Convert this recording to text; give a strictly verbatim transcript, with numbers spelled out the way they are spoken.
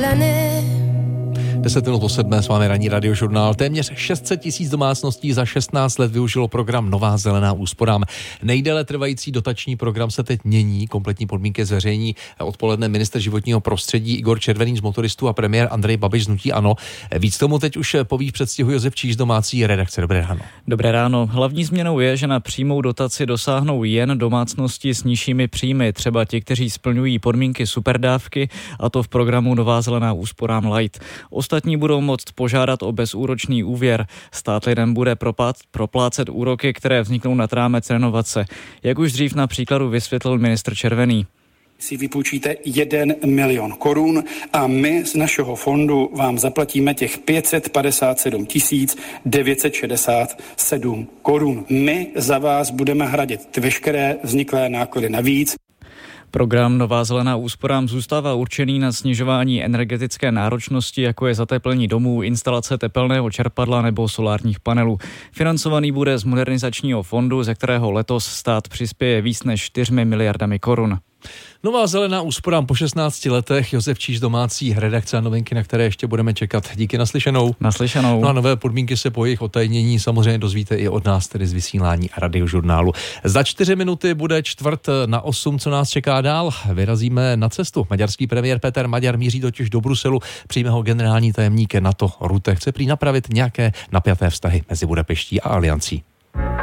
deset minut po sedmé s vámi ranní radiožurnál. Téměř šest set tisíc domácností za šestnáct let využilo program Nová zelená úsporám. Nejdéle trvající dotační program se teď mění, kompletní podmínky zveřejní odpoledne ministr životního prostředí Igor Červený z Motoristů a premiér Andrej Babiš z hnutí ANO. Víc tomu teď už poví v předstihu Josef Číž z domácí redakce. Dobré ráno. Dobré ráno. Hlavní změnou je, že na přímou dotaci dosáhnou jen domácnosti s nižšími příjmy, třeba ti, kteří splňují podmínky superdávky, a to v programu Nová zelená úsporám Light. Ostatní budou moct požádat o bezúročný úvěr. Stát lidem bude propát, proplácet úroky, které vzniknou nad rámec renovace. Jak už dřív na příkladu vysvětlil ministr Červený. Si vypůjčíte jeden milion korun a my z našeho fondu vám zaplatíme těch pět set padesát sedm tisíc devět set šedesát sedm korun. My za vás budeme hradit veškeré vzniklé náklady navíc. Program Nová zelená úsporám zůstává určený na snižování energetické náročnosti, jako je zateplení domů, instalace tepelného čerpadla nebo solárních panelů. Financovaný bude z modernizačního fondu, ze kterého letos stát přispěje víc než čtyřmi miliardami korun. Nová zelená úsporám po šestnácti letech. Josef Číž, domácí redakce a novinky, na které ještě budeme čekat. Díky, naslyšenou. Naslyšenou. No a nové podmínky se po jejich otajnění samozřejmě dozvíte i od nás, tedy z vysílání a radiožurnálu. Za čtyři minuty bude čtvrt na osm, co nás čeká dál. Vyrazíme na cestu. Maďarský premiér Peter Maďar míří totiž do Bruselu. Přijme ho generální tajemník NATO Rutte. Chce prý napravit nějaké napjaté vztahy mezi Budapeští a Aliancí.